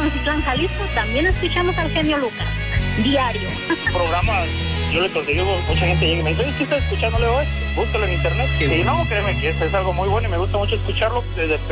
Poncitlán, Jalisco, también escuchamos al genio Lucas, diario. Programa, yo le consigo, mucha gente llega y me dice, ¿qué estás escuchándole hoy? Búscalo en internet. Y no, créeme que es algo muy bueno y me gusta mucho escucharlo desde